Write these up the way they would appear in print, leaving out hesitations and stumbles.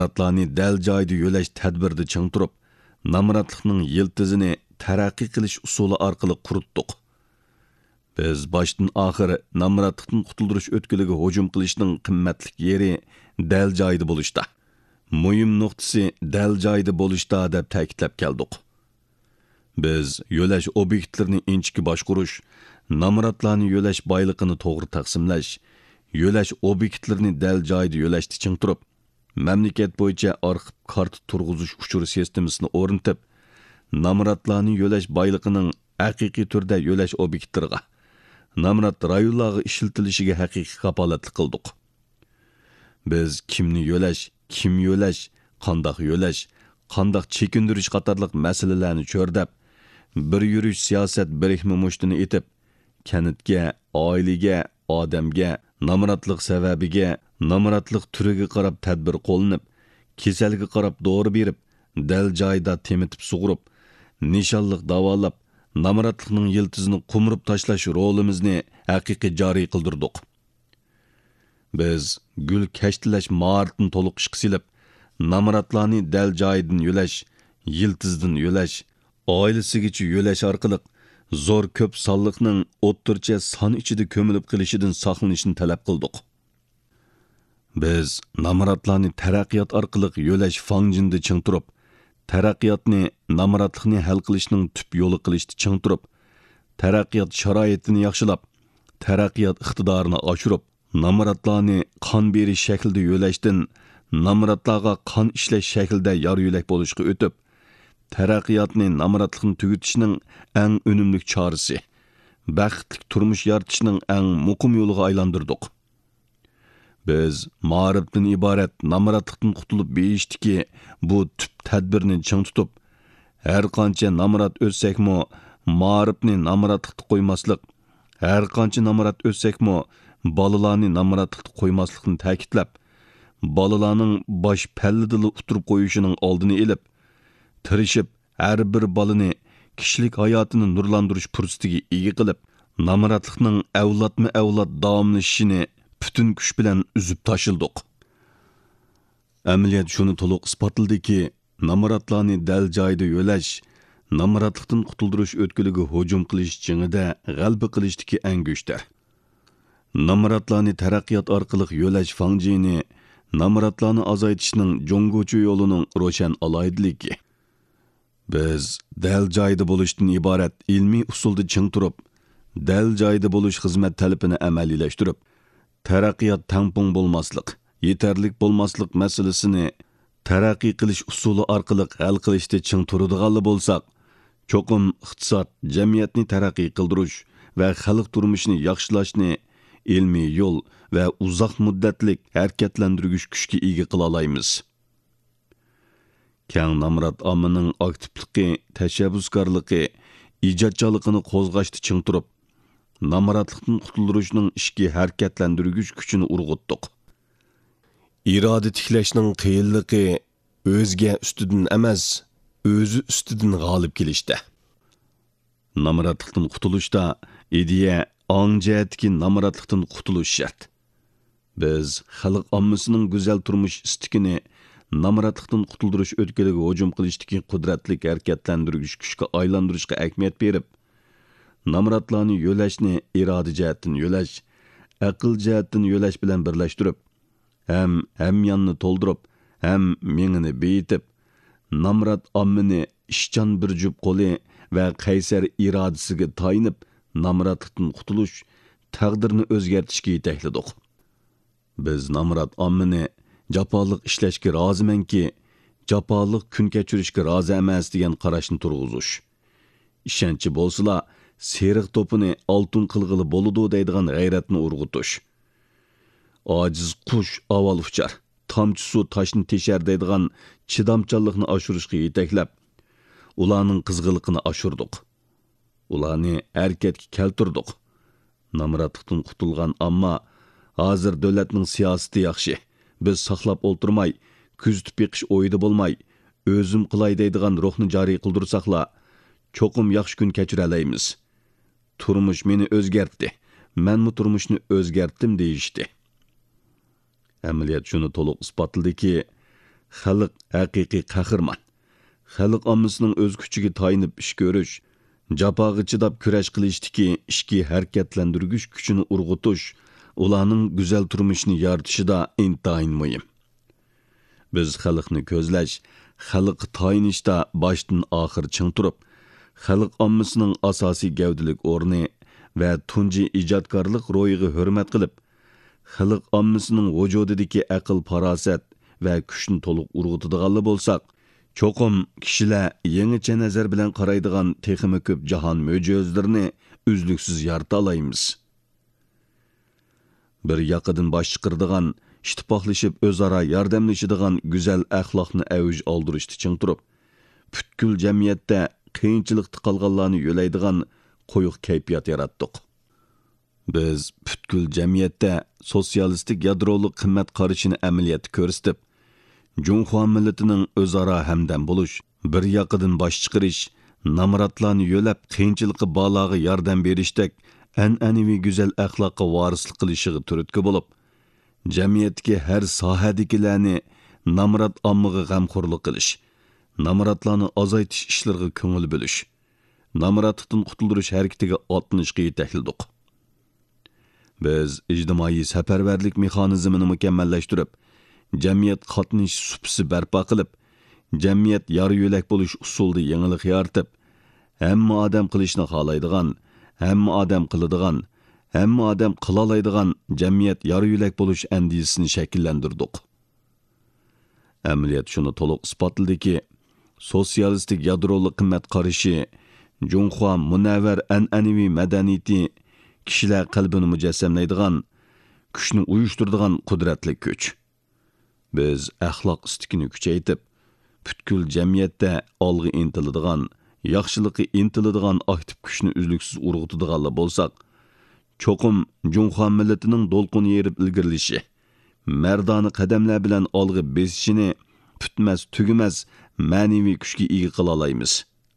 Namratlarni dal joyida yo'lash tadbirida ching turib, namratlikning yiltizini taraqqiy qilish usuli orqali quritdik. Biz boshdan oxiri namratlikdan qutuldirish o'tkiliga hujum qilishning qimmatli yeri dal joyida bo'lishda. Muhim nuqtasi dal joyida bo'lishda deb ta'kidlab keldik. Biz yo'lash obyektlarini inchki boshqurish, namratlarni yo'lash boyligini to'g'ri taqsimlash, yo'lash obyektlarini dal joyida yo'lashda ching turib, mamlakat bo'yicha arxiv kart turg'izish uchur sistemasini o'rnatib, namratlarni yo'lash boyligining haqiqiy turda yo'lash obyektlariga, namrat rayonlarga ishlatilishiga haqiqiy kapolatlik qildik. Biz kimni yo'lash, kim yo'lash, qandoq chekindirish qatorliq masalalarni cho'rdab, bir yurish siyosat birikmi mushtini etib, kanitga, oilaga, odamga, namratlik sababiga, namratlik turiga qarab tadbir qo'llanib, kasalga qarab dori berib, dal joyida temitib sug'urib, nishonliq davolab, namratlikning yiltizini qumrib tashlash rolimizni haqiqiy joriy qildirdik. Biz gul kashtilash maharatini to'liq ishga silib, namratlarni dal joyidan yo'lash, yiltizdan yo'lash, oilasigacha yo'lash orqali zo'r ko'p sonliqning o'ttircha son ichida ko'milib qilishidan saqlanishni talab qildik. Biz namratlarni taraqqiyot orqali yo'lash fanjinda ching turib, taraqqiyotni namratlikni hal qilishning tub yo'li qilishda ching turib, taraqqiyot sharoitini yaxshilab, taraqqiyot iqtidorini oshirib, namratlarni qon berish shaklida yo'lashdan namratlarga qon ishlash shaklida yor yo'lak bo'lishga o'tib, taraqqiyotni namratlikni tugutishning eng unumli chorasi, baxtli turmush yaratishning eng muqim yo'liga aylantirdik. Biz ma'rifdan iborat namratlikdan qutulib berishdiki, bu tüp tadbirni ching tutib, har qancha namrat o'ssakmi, ma'rifni namratlikda qo'ymaslik, har qancha namrat o'ssakmi, bolalarni namratlikda qo'ymaslikni ta'kidlab, bolalarning bosh pallidili uturib qo'yishining oldini olib, tirishib har bir bolani kishilik hayotini nurlantirish fursatiga ega qilib, namratlikning avlodma-avlod davomlashishini bütün kuch bilan uzib tashildik. Amaliyot shuni to'liq isbotladiki, namratlarni dal joyida yo'lash, namratlikdan qutuldirish o'tkiliga hujum qilish jingida g'alaba qilishdiki eng go'shtar. Namratlarni taraqqiyot orqali yo'lash fanjini, namratlarni azaytishning jo'ng'uchi yo'lining ro'shan aloydiligi. Biz dal joyida bo'lishdan iborat ilmiy usulda ching turib, dal joyida bo'lish xizmat talabini amaliylashtirib, taraqqiyot tampon bo'lmaslik, yetarlik bo'lmaslik masalasini taraqqiy qilish usuli orqali hal qilishda ching turadiganlar bo'lsak, cho'qim iqtisod, jamiyatni taraqqiy qildirish va xalq turmushini yaxshilashni ilmiy yo'l va uzoq muddatlik harakatlantirgich kuchga ega qila olamiz. Kang namrat ommaning aktivligi, tashabbuskorligi, ijodchiligini qo'zg'ashda ching turib, namratlikdan qutuldirishning ishki harakatlantirgich kuchini urg'utdik. Iroda tiklashning qiyinligi o'zga ustidan emas, o'zi ustidan g'olib kelishda. Namratlikdan qutulishda ideya onjatki namratlikdan qutulish shart. Biz xalq ommasining go'zal turmush istikini namratlikdan qutuldirish o'tkiliga hujum qilishdagi qudratli harakatlantirgich kuchga aylantirishga ahamiyat berib, namratlarni yo'lashni iroda jihatdan yo'lash, aql jihatdan yo'lash bilan birlashtirib, ham hamyonni to'ldirib, ham mengini beyitib, namrat ommini ishchan bir jup qo'li va qaysar irodasiga tayinib, namratlikdan qutulish, taqdirni o'zgartirishga yetakladik. Biz namrat ommini jafoliq ishlashga rozimanki, jafoliq kun kechirishga rozi emas degan qarashni turg'izish. Ishonchi bo'lsa, seriq to'pini oltin qilg'ili bo'ludi deydigan g'ayratni urg'utish. Ojiz qush avval uchar, tomchi suv toshni teshar deydigan chidamchanlikni oshirishga yetaklab, ularning qizg'iliqini oshirdik. Ularni harakatga keltirdik. Namratlikdan qutulgan ammo hozir davlatning siyosati yaxshi. Biz saqlab o'ltirmay, kuzatib beqish o'yida bo'lmay, o'zim qilay deydigan ruhni joriy qildirsaqla, cho'qim yaxshi kun kechira olamiz. Turmush meni o'zgartdi. Menmi turmushni o'zgartdim deyishdi. Amaliyot shuni to'liq isbotladiki, xalq haqiqiy qahirman. Xalq ommasining o'z kuchiga tayinib ish ko'rish, jafoga chidab kurash qilishdiki, ishki harakatlantirgich kuchini urg'utish, ularning go'zal turmushini yaratishida intayin muhim. Biz xalqni ko'zlash, xalqqa tayinishda boshdan oxir ching turib, xalq ommasining asosiy gavdalik o'rni va tunji ijodkorlik ro'yiga hurmat qilib, xalq ommasining vujudidagi aql farosat va kuchni to'liq urg'utadiganlar bo'lsak, cho'qim kishilar yangicha nazar bilan qaraydigan texmi ko'p jahon mo'jizalarini uzluksiz yarata olamiz. Bir yoqidan bosh chiqirdigan, ittifoqlashib o'zaro yordamlashadigan go'zal axloqni avj oldirishda ching turib, butkul jamiyatda qiyinchilikda qolganlarni yo'laydigan qo'yiq kayfiyat yaratdik. Biz butkul jamiyatda sotsialistik yadroliq qimmat qarashini amaliyotda ko'rsatib, Junxo millatining o'zaro hamdam bo'lish, bir yoqidan bosh chiqarish, namratlarni yo'lab qiyinchilikqa baloga yordam berishdek an'anaviy go'zal axloqqa varislik qilishiga turtki bo'lib, jamiyatga har sohadagilarni namrat ommaga g'amxo'rlik qilish, namratlarni azaytish ishlariga ko'ngil bo'lish, namratlikdan qutuldirish harakatiga otlanishga yetakladik. Biz ijtimoiy safarbarlik mexanizmini mukammallashtirib, jamiyat qatnashish supisi barpo qilib, jamiyat yor yo'lak bo'lish usulida yangilik yaratib, hamma odam qilishni xohlaydigan, hamma odam qiladigan, hamma odam qila oladigan jamiyat yor yo'lak bo'lish andisini shakllantirdik. Amaliyot shuni to'liq isbotladiki, sotsialistik yadroliq qimmat qarashi, Junxo munavvar an'anaviy madaniyati kishilar qalbini mujassamlaydigan, kuchni uyushtiradigan qudratli kuch. Biz axloq istikini kuchaytib, butkul jamiyatda olg'a intiladigan, yaxshilikqa intiladigan aktiv kuchni uzluksiz urg'utadiganlar bo'lsak, cho'qim Junxo millatining do'lqin yerib ilgirlishi, mardona qadamlar bilan olg'a besishini tutmas, tugumas ma'naviy kuchga ega qila olamiz.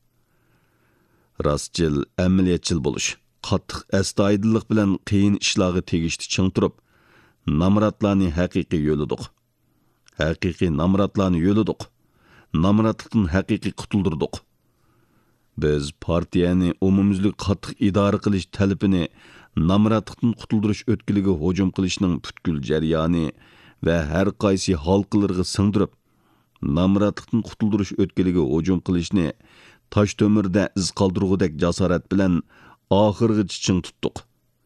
Rostchil, amaliyatchil bo'lish, qattiq astoydillik bilan qiyin ishlarga tegishdi ching turib, namratlarni haqiqiy yo'lidik. Haqiqiy namratlarni yo'lidik. Namratlikdan haqiqiy qutuldirdik. Biz partiyani umumyuzlik qattiq idora qilish talabini namratlikdan qutuldirish o'tkiliga hujum qilishning butkul jarayoni va har qaysi halqalarga singdirib, namratlikdan qutuldirish o'tkiliga hujum qilishni tosh to'mirda iz qoldirgudek jasorat bilan oxirgacha ching tutdik.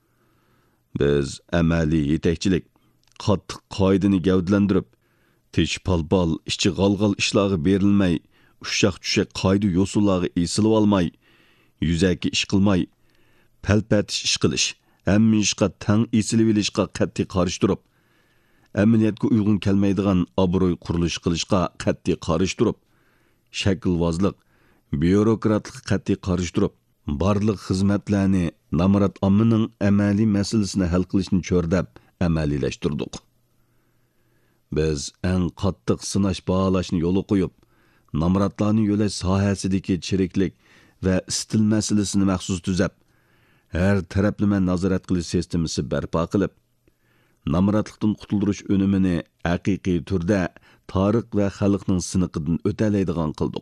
Biz amaliy yetakchilik, qattiq qoidani gavdalantirib, teshpalpal, ichi g'alg'al ishlarga berilmay, ushaq-tushaq qoida yo'sullarga esilib olmay, yuzaki ish qilmay, palpatish ish qilish, hamma ishqa tang esilib olishga qat'iy qarshi turib, amaliyotga uyg'un kelmaydigan obro'y qurilish qilishga qat'iy qarshi turib, shaklvozlik, byurokratlik qat'iy qarshi turib, barliq xizmatlarni namrat ommaning amaliy masalasini hal qilishni cho'rdab amaliylashtirdik. Biz eng qattiq sinash baholashni yo'li qo'yib, namratlarni yo'lash sohasidagi chiriklik va istil masalasini maxsus tuzab, har taraflama nazorat qilish sistemasi barpo qilib, namratlikdan qutuldirish unumini haqiqiy turda tarix va xalqning siniqidan o'talaydigan qildik.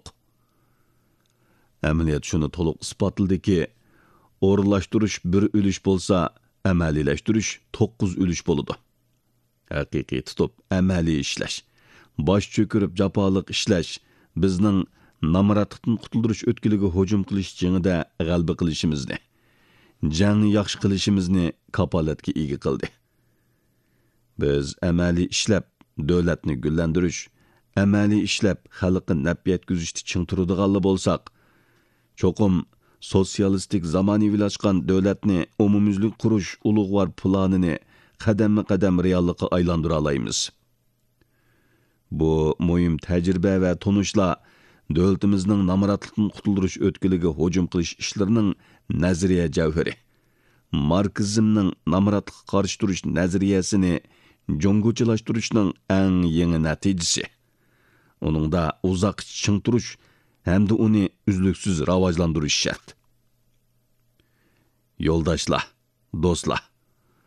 Amaliyot shuni to'liq isbotladiki, o'rinlashtirish bir ulush bo'lsa, amaliylashtirish 9 ulush bo'ladi. Haqiqiy tutib amaliy ishlash, bosh cho'kirib jafoliq ishlash bizning namratlikdan qutuldirish o'tkiliga hujum qilish jangida g'alaba qilishimizni, jangni yaxshi qilishimizni kapolatga ega qildi. Biz amaliy ishlab davlatni gullantirish, amaliy ishlab xalqqa naf yetkazishni ching turadiganlar bo'lsak, cho'qim sotsialistik zamonaviylashgan davlatni umumyuzlik qurish ulug'vor planini qadamma-qadam reallikqa aylantira olamiz. Bu muhim tajriba va tunishlar davlatimizning namratlikdan qutuldirish o'tkiliga hujum qilish ishlarining nazariya javhari, marksizmning namratlikqa qarshi turish nazariyasini junguchilashtirishning eng yangi natijasi. Uningda uzoq ching turish hamda uni uzluksiz rivojlantirish shart. Yo'ldoshlar, do'stlar,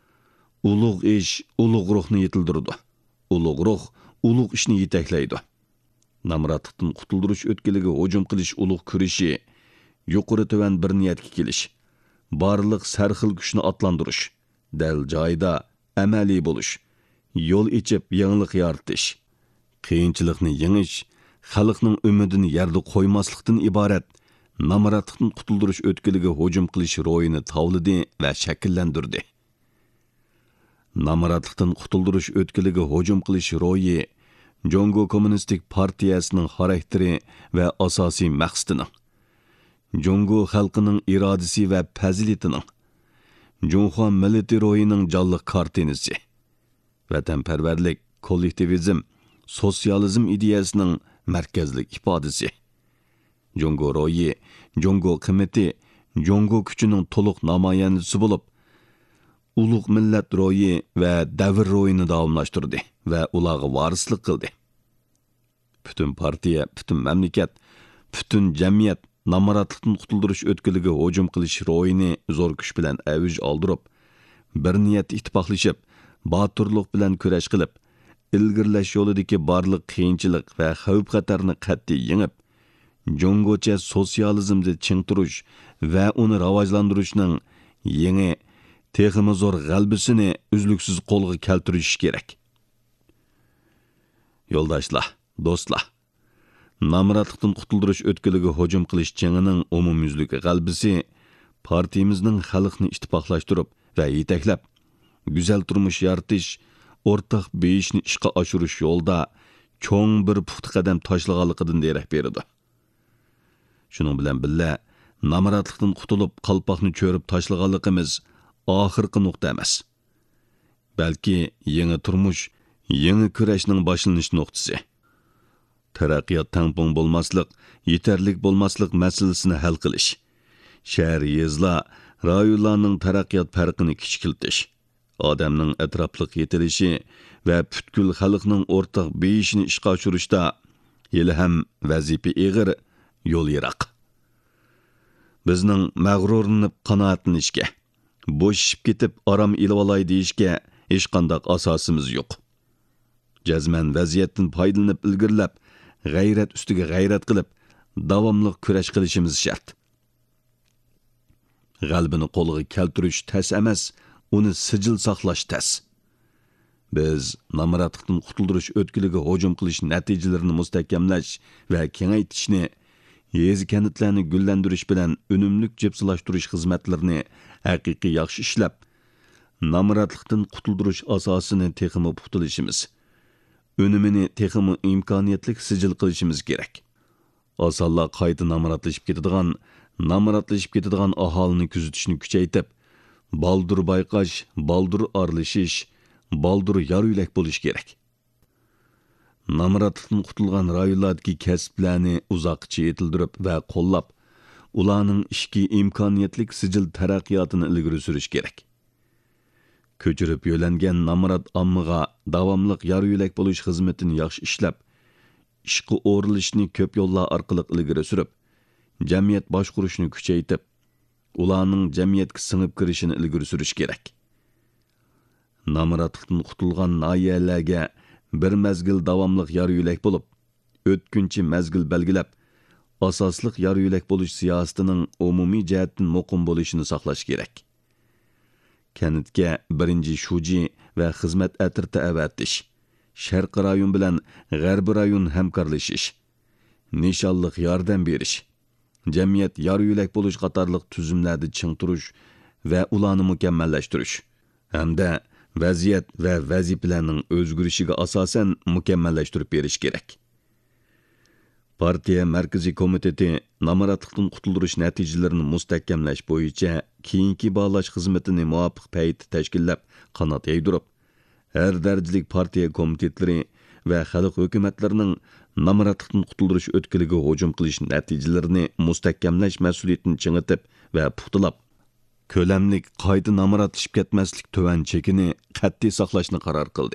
ulug' ish ulug' ruhni yetildirdi. Ulug' ruh ulug' ishni yetaklaydi. namratlıqdan qutuldirish o'tkiliga hujum qilish ulug' kurashi, yuqori tuvan bir niyatga kelish, barliq sarxil kuchni atlandirish, dal joyida amaliy bo'lish, yo'l ichib yangilik yaratish, qiyinchilikni yengish, xalqning umidini yerda qo'ymaslikdan iborat namratlıqdan qutuldirish o'tkiliga hujum qilish ro'yini tavlidi va shakllantirdi. Namratlıqdan qutuldirish o'tkiliga hujum qilish ro'yi Jongo Kommunistik Partiyasining xarakteri va asosiy maqsadining, Jongo xalqining irodasi va fazilatining, Jonxo millati ro'yining jonliq kartinasi, vatanparvarlik, kollektivizm, sotsializm ideyasining markazlik ifodasi. Jongo ro'yi, Jongo qimmati, Jongo kuchining to'liq namoyandasi bo'lib, ulug' millat ro'yi va davr ro'yini davomlashtirdi va ularga varislik qildi. Bütün partiya, bütün mamlakat, bütün jamiyat namratlıqdan qutuldirish o'tkiliga hujum qilish ro'yini zo'r kuch bilan avuj oldirib, bir niyat ittifoqlashib, boturlik bilan kurash qilib, ilgirlash yo'lidagi barliq qiyinchilik va xavf-xatarni qat'iy yengib, Jongocha sotsializmni chingtirish va uni rivojlantirishning yangi texmi zo'r g'albisini uzluksiz qo'lga keltirish kerak. Yo'ldoshlar, do'stlar, namratlıqdan qutuldirish o'tkiliga hujum qilish jengining umumyuzlik g'albisi partiyamizning xalqni ittifoqlashtirib va yetaklab, go'zal turmush yaratish, o'rtaq beyishni ishga oshirish yo'lda cho'ng bir puxta qadam tashlaganligidan derak beradi. Shuning bilan birga namratlıqdan qutulib qalpoqni cho'rib tashlaganligimiz oxirgi nuqta emas. Balki yangi turmush, yangi kurashning boshlanish nuqtasi. Taraqqiyot tangpong bo'lmaslik, yetarlik bo'lmaslik masalasini hal qilish, shahar yezlar, rayonlarning taraqqiyot farqini kichikiltish, odamning atrofliq yetilishi va butkul xalqning o'rtaq beyishini ishga oshirishda hali ham vazifa ig'ir, yo'l yiroq. Bizning mag'rurlanib qanoatlanishga, bo'shishib ketib aram ilib olay deyishga hech qanday asosimiz yo'q. Jazman vaziyatdan foydalanib ilgirlab, g'ayrat ustiga g'ayrat qilib, davomli kurash qilishimiz shart. G'albini qo'lga keltirish tas emas, uni sijil saqlash tas. Biz namratlıqdan qutuldirish o'tkiliga hujum qilish natijalarini mustahkamlash va kengaytirishni, yezi kanitlarni gullantirish bilan unumlik jepsilashtirish xizmatlarini haqiqiy yaxshi ishlab, namratlıqdan qutuldirish asosini texmi puxtalashimiz, unumini texmi imkoniyatlik sijil qilishimiz kerak. Osonlar qayta namratlashib ketadigan aholini kuzatishni kuchaytirib, baldur bayqash, baldur aralishish, baldur yaruylik bo'lish kerak. Namratlıqdan qutulgan rayonlardagi kasblarni uzoqcha yetildirib va qo'llab, ularning ishki imkoniyatlik sijil taraqqiyotini ilgari surish kerak. Ko'chirib yo'langan namrat ommaga davomliq yaruylik bo'lish xizmatini yaxshi ishlab, ishqi o'rilishni ko'p yo'llar orqali ilgari surib, jamiyat boshqarishni kuchaytirib, ularning jamiyatga singib kirishini ilgari surish kerak. Namratlıqdan qutulgan nahiyalarga bir mezgil davomliq yaruylik bo'lib, o'tkinchi mezgil belgilab, asosliq yaruylik bo'lish siyosatining umumiy jihatdan muqim bo'lishini saqlash kerak. Kanitga birinchi shuji va xizmat atirta avatish, sharqi rayon bilan g'arbi rayon hamkorlashish, nishonliq yordam berish, jamiyat yaruylik bo'lish qatorliq tuzumlarni chingtirish va ularni mukammallashtirish hamda vaziyat va vazifalarning o'zgarishiga asosan mukammallashtirib berish kerak. Partiya Markaziy komiteti namratlıqdan qutuldirish natijalarini mustahkamlash bo'yicha keyingi bağlash xizmatini muvofiq payt tashkillab, qanot yaydirib, har darajalik partiya komitetlari va xalq hukumatlarining namratlıqdan qutuldirish o'tkiliga hujum qilish natijalarini mustahkamlash mas'uliyatini chingitib va puxtalab, ko'lamlik qayta namratlashib ketmaslik tuvan chekini qat'iy saqlashni qaror qildi.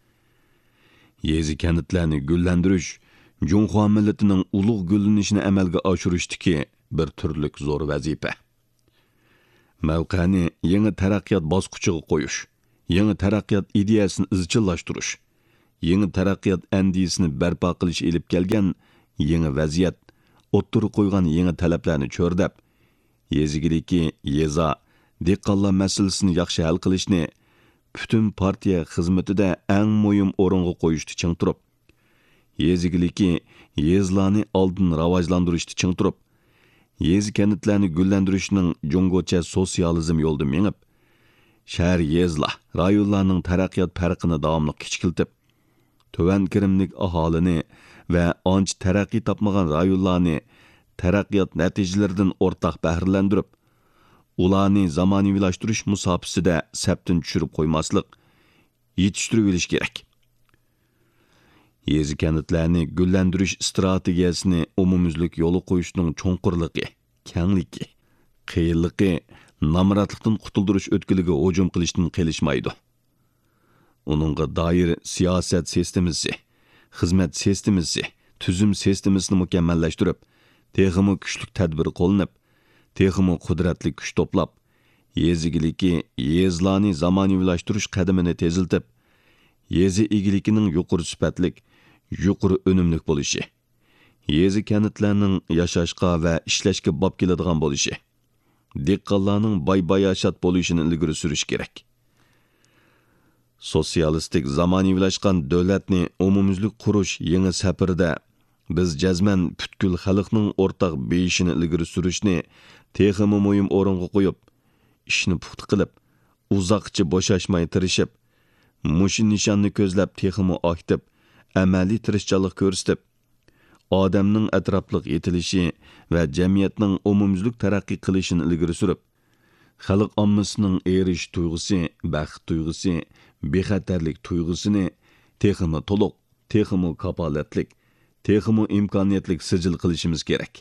Yezi kanitlarni gullantirish Jonxo millatining ulug' gullanishini amalga oshirishdagi bir turlik zo'r vazifa. Mavqani yangi taraqqiyot bosqichiga qo'yish, yangi taraqqiyot ideyasini izchillashtirish, yangi taraqqiyot andisini barpo qilish elib kelgan yangi vaziyat, o'ttirib qo'ygan yangi talablarni cho'rdab, yezigiliki yeza, dehqonlar masalasini yaxshi hal qilishni butun partiya xizmatida eng muhim o'ringa qo'yishni ching turib, yezigiliki yezlarni oldin rivojlantirishni ching turib, yez kentlarni gullantirishning jungocha sotsializm yo'lida mengib, shahar yezlar, rayonlarning taraqqiyot farqini davomli kichkiltib, tuvan kirimlik aholini va ancha taraqqiy topmagan rayonlarni taraqqiyot natijalaridan o'rtaq bahrilantirib, ularni zamonaviylashtirish musofasida sapdan tushirib qo'ymaslik, yetishtirib olish kerak. Yezi kentlarni gullantirish strategiyasini umumyuzlik yo'li qo'yishning cho'nqurligi, kengligi, qiyinligi, namratlikdan qutuldirish o'tkiliga hujum qilishdan qilishmaydi. Uningga doir siyosat sistemasi, xizmat sistemasi, tuzum sistemasini mukammallashtirib, texmo kuchli tadbir qo'llanib, texmo qudratli kuch to'plab, yezigiliki yezlarni zamonaviylashtirish qadamini teziltib, yezi egilikining yuqori sifatlik, yuqori unumlik bo'lishi, yezi kentlarning yashashga va ishlashga bob keladigan bo'lishi, dehqonlarning boy-bayashat bo'lishini ilgari surish kerak. Sotsialistik zamonaviylashgan davlatni umumyuzlik qurish yangi safarida biz jazman butkul xalqning o'rtaq beyishini ilgari surishni texmi muhim o'ringa qo'yib, ishni puxta qilib, uzoqcha bo'shashmay tirishib, mushin nishonni ko'zlab texmi aktiv, amaliy tirishchilik ko'rsatib, odamning atrofliq yetilishi va jamiyatning umumyuzlik taraqqiy qilishini ilgari surib, xalq ommasining erish tuyg'usi, baxt tuyg'usi, bexatarlik tuyg'usini texmi to'liq, texmi kapolatlik, texmi imkoniyatlik sijil qilishimiz kerak.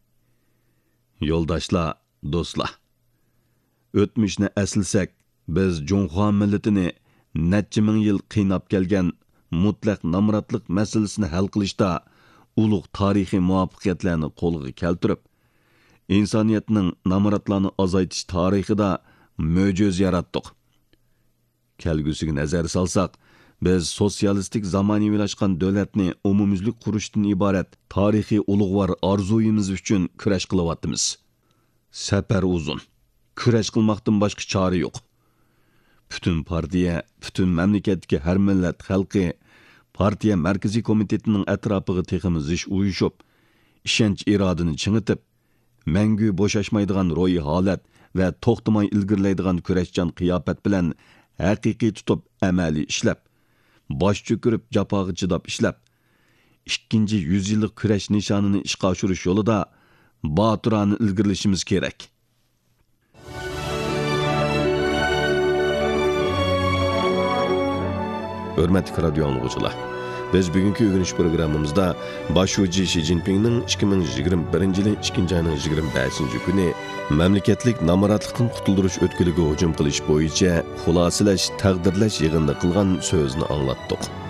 Yo'ldoshlar, do'stlar, o'tmishni aslsak, biz Junxo millatini necha ming yil qiynab kelgan mutlaq namratlik masalasini hal qilishda ulug' tarixiy muvaffaqiyatlarni qo'lga keltirib, insoniyatning namratlarni azaytish tarixida mo'jiza yaratdik. Kelgusiga nazar solsak, biz sotsialistik zamonaviylashgan davlatni umumyuzlik qurishdan iborat tarixiy ulug'vor orzuyimiz uchun kurash qilyapmiz. Safar uzun. Kurash qilmoqdan boshqa chora yo'q. Bütün partiya, bütün mamlakatdagi har millat xalqi partiya markaziy komitetining atrofiga texmi zish uyushib, ishonch irodini chingitib, mangu bo'shashmaydigan ro'yi holat va to'xtamay ilgirlaydigan kurashchan qiyofat bilan haqiqiy tutib amaliy ishlab, bosh cho'kirib jafoga chidab ishlab, 2-100 yillik kurash nishonini ishga oshirish yo'lida botirona ilgirlashimiz kerak. Hürmetli radyo anlıqçılar, biz bugünkü öğreniş programımızda Başuji Xi Jinping'nin 2021 yılı 2. ayının 25. günü memleketlik namaratlıktan qutulduruş ötkülüge hücum qilish bo'yicha xuloslash, taqdirlash yig'inida qilgan so'zni anglatdik.